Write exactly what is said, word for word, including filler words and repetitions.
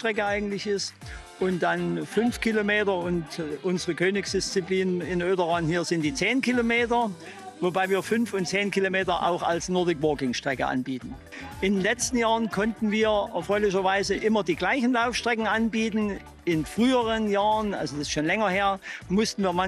Laufstrecke eigentlich ist. Und dann fünf Kilometer und unsere Königsdisziplin in Oederan hier sind die zehn Kilometer. Wobei wir fünf und zehn Kilometer auch als Nordic Walking Strecke anbieten. In den letzten Jahren konnten wir erfreulicherweise immer die gleichen Laufstrecken anbieten. In früheren Jahren, also das ist schon länger her, mussten wir manchmal